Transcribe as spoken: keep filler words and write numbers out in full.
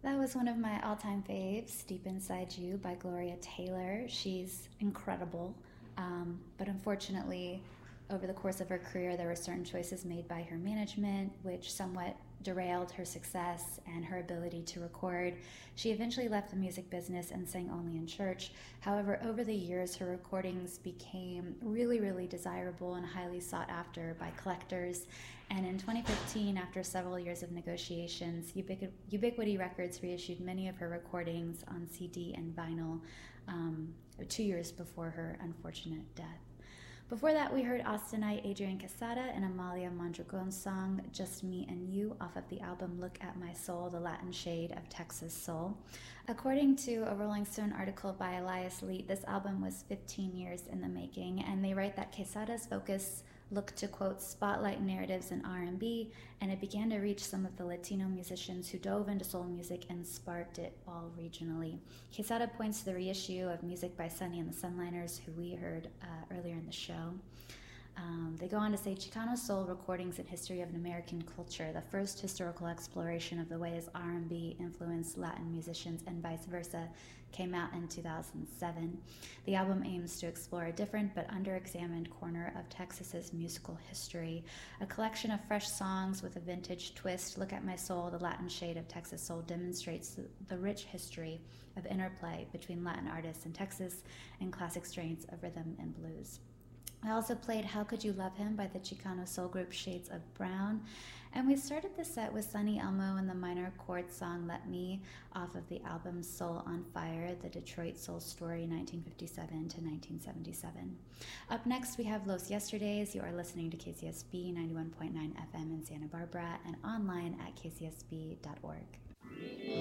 That was one of my all time faves, Deep Inside You by Gloria Taylor. She's incredible, um, but unfortunately, over the course of her career, there were certain choices made by her management which somewhat derailed her success and her ability to record. She eventually left the music business and sang only in church. However, over the years, her recordings became really, really desirable and highly sought after by collectors. And in twenty fifteen, after several years of negotiations, Ubiqu- Ubiquity Records reissued many of her recordings on C D and vinyl um, two years before her unfortunate death. Before that, we heard Austinite Adrian Quesada and Amalia Mondragon's song Just Me and You off of the album Look at My Soul, the Latin Shade of Texas Soul. According to a Rolling Stone article by Elias Leet, this album was fifteen years in the making, and they write that Quesada's focus looked to, quote, spotlight narratives in R and B, and it began to reach some of the Latino musicians who dove into soul music and sparked it all regionally. Quesada points to the reissue of music by Sonny and the Sunliners, who we heard uh, earlier in the show. Um, they go on to say Chicano Soul Recordings and History of an American Culture, the first historical exploration of the ways R and B influenced Latin musicians and vice versa, came out in two thousand seven. The album aims to explore a different but under-examined corner of Texas's musical history. A collection of fresh songs with a vintage twist, Look at My Soul, the Latin Shade of Texas Soul, demonstrates the, the rich history of interplay between Latin artists in Texas and classic strains of rhythm and blues. I also played How Could You Love Him by the Chicano soul group Shades of Brown. And we started the set with Sonny Elmo and the minor chord song Let Me off of the album Soul on Fire, the Detroit Soul Story nineteen fifty-seven to nineteen seventy-seven. Up next we have Los Yesterdays. You are listening to K C S B ninety-one point nine F M in Santa Barbara and online at k c s b dot org.